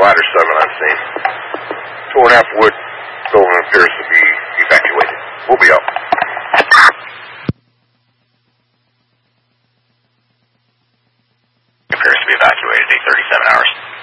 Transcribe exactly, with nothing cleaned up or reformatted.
Ladder seven on scene. Two and a half wood building appears to be evacuated. We'll be up. Appears to be evacuated, eight thirty-seven hours.